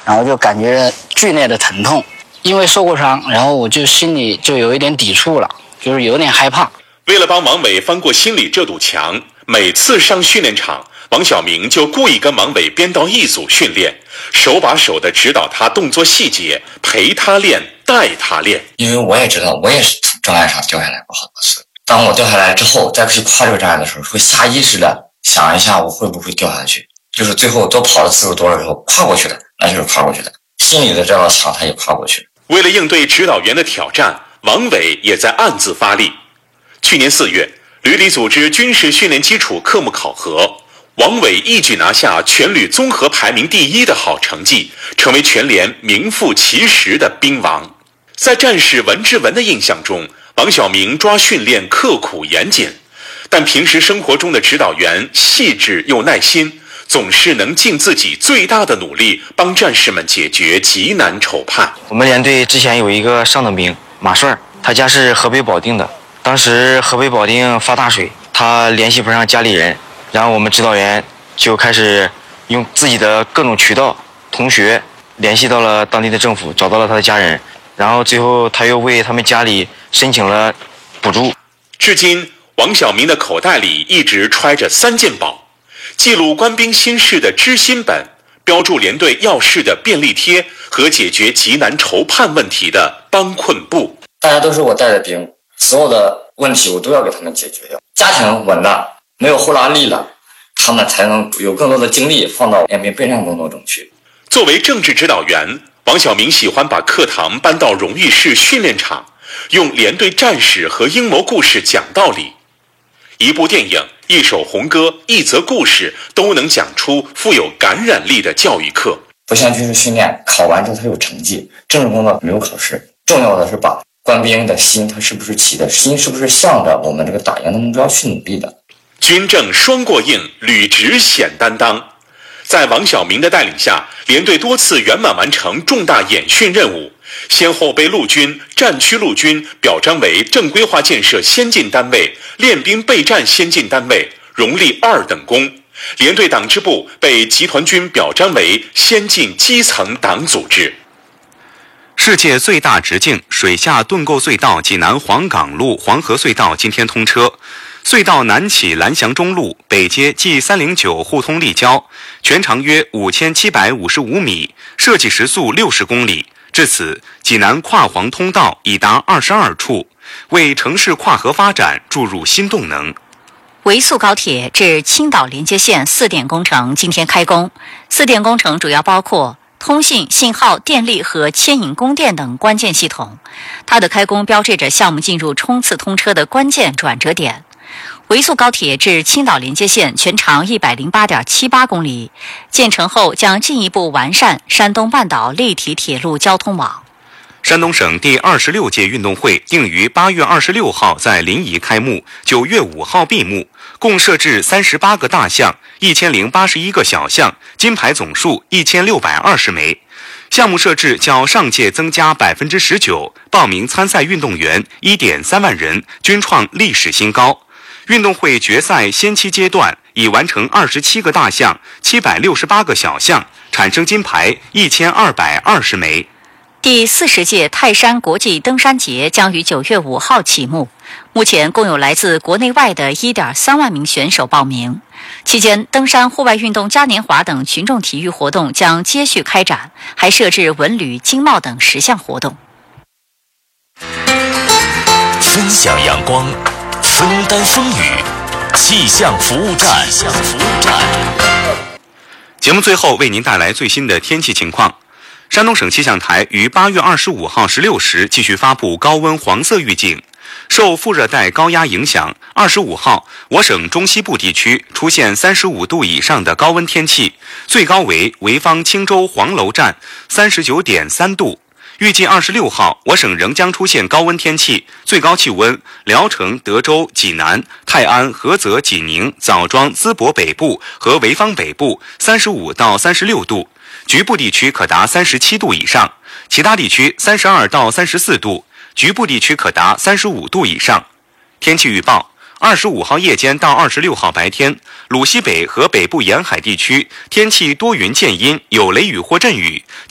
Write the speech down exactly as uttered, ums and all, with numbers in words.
然后就感觉剧烈的疼痛。因为受过伤，然后我就心里就有一点抵触了，就是有点害怕。 为了帮王伟翻过心里这堵墙，每次上训练场，王晓明就故意跟王伟编到一组训练，手把手的指导他动作细节，陪他练，带他练。 因为我也知道，我也是从障碍上掉下来过好多次。当我掉下来之后，再去跨这个障碍的时候，会下意识的想一下我会不会掉下去。就是最后多跑的次数多了之后，跨过去的，那就是跨过去的。心里的这道墙他也跨过去了。 为了应对指导员的挑战，王伟也在暗自发力。去年四月，旅里组织军事训练基础科目考核，王伟一举拿下全旅综合排名第一的好成绩，成为全连名副其实的兵王。在战士文志文的印象中，王晓明抓训练刻苦严谨，但平时生活中的指导员细致又耐心，总是能尽自己最大的努力帮战士们解决急难愁盼。 我们连队之前有一个上等兵马帅，他家是河北保定的，当时河北保定发大水，他联系不上家里人，然后我们指导员就开始用自己的各种渠道，同学联系到了当地的政府，找到了他的家人，然后最后他又为他们家里申请了补助。 至今，王晓明的口袋里一直揣着三件宝：记录官兵心事的知心本，标注连队要事的便利贴和解决急难愁盼问题的帮困簿。 大家都是我带的兵，所有的问题我都要给他们解决掉。家庭稳了，没有后拉力了，他们才能有更多的精力放到练兵备战工作中去。 作为政治指导员，王晓明喜欢把课堂搬到荣誉市训练场，用连队战士和阴谋故事讲道理。一部电影、一首红歌、一则故事都能讲出富有感染力的教育课。 不像军事训练考完之后它有成绩，政治工作没有考试，重要的是把官兵的心他是不是起的心是不是向着我们这个打赢的目标去努力的。 军政双过硬，履职显担当。在王晓明的带领下，连队多次圆满完成重大演训任务，先后被陆军、战区陆军表彰为正规化建设先进单位、练兵备战先进单位，荣立二等功。连队党支部被集团军表彰为先进基层党组织。世界最大直径水下盾构隧道济南黄岗路黄河隧道今天通车，隧道南起蓝翔中路，北接 G 三零九互通立交，全长约五千七百五十五米，设计时速六十公里。至此，济南跨黄通道已达二十二处，为城市跨河发展注入新动能。 维速高铁至青岛连接线四电工程今天开工。四电工程主要包括通信、信号、电力和牵引供电等关键系统。它的开工标志着项目进入冲刺通车的关键转折点。维速高铁至青岛连接线全长 一百零八点七八公里，建成后将进一步完善山东半岛立体铁路交通网。 山东省第二十六届运动会定于八月二十六号在临沂开幕，九月五号闭幕，共设置三十八个大项，一千零八十一个小项，金牌总数一千六百二十枚。项目设置较上届增加百分之十九，报名参赛运动员一点三万人，均创历史新高。运动会决赛先期阶段已完成二十七个大项，七百六十八个小项，产生金牌一千二百二十枚。 第四十届泰山国际登山节将于九月五号启幕，目前共有来自国内外的一点三万名选手报名。期间，登山、户外运动、嘉年华等群众体育活动将接续开展，还设置文旅、经贸等十项活动。 分享阳光，分担风雨，气象服务站。气象服务站。 节目最后为您带来最新的天气情况。山东省气象台于八月二十五号十六时继续发布高温黄色预警。受副热带高压影响，二十五号我省中西部地区出现三十五度以上的高温天气，最高为潍坊青州黄楼站 三十九点三度。预计二十六号我省仍将出现高温天气，最高气温聊城、德州、济南、泰安、菏泽、济宁、枣庄、淄博北部和潍坊北部三十五到三十六度，局部地区可达三十七度以上，其他地区三十二到三十四度，局部地区可达三十五度以上。天气预报：二十五号夜间到二十六号白天，鲁西北和北部沿海地区天气多云见阴，有雷雨或阵雨。